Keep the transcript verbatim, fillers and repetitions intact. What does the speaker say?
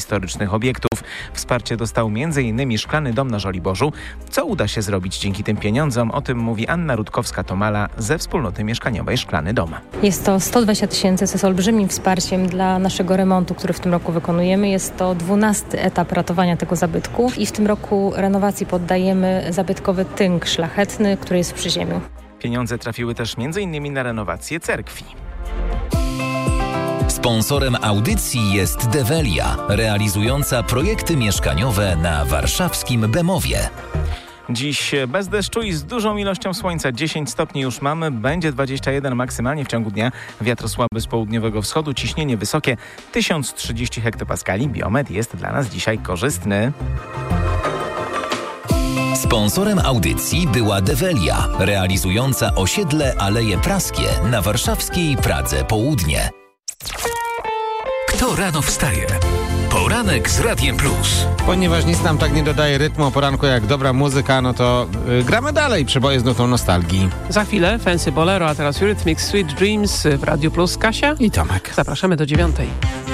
historycznych obiektów. Wsparcie dostał m.in. Szklany Dom na Żoliborzu. Co uda się zrobić dzięki tym pieniądzom? O tym mówi Anna Rutkowska-Tomala ze wspólnoty mieszkaniowej Szklany Dom. Jest to sto dwadzieścia tysięcy, co jest olbrzymim wsparciem dla naszego remontu, który w tym roku wykonujemy. Jest to dwunasty etap ratowania tego zabytku i w tym roku renowacji poddajemy zabytkowy tynk szlachetny, który jest w Przyziemiu. Pieniądze trafiły też m.in. na renowację cerkwi. Sponsorem audycji jest Develia, realizująca projekty mieszkaniowe na warszawskim Bemowie. Dziś bez deszczu i z dużą ilością słońca. dziesięć stopni już mamy, będzie dwadzieścia jeden maksymalnie w ciągu dnia. Wiatr słaby z południowego wschodu, ciśnienie wysokie tysiąc trzydzieści hektopaskali. Biometr jest dla nas dzisiaj korzystny. Sponsorem audycji była Develia, realizująca osiedle Aleje Praskie na warszawskiej Pradze Południe. Kto rano wstaje? Poranek z Radiem Plus. Ponieważ nic nam tak nie dodaje rytmu o poranku jak dobra muzyka, no to yy, gramy dalej przeboje z nutą nostalgii. Za chwilę Fancy Bolero, a teraz Eurythmics Sweet Dreams w Radio Plus. Kasia i Tomek. Zapraszamy do dziewiątej.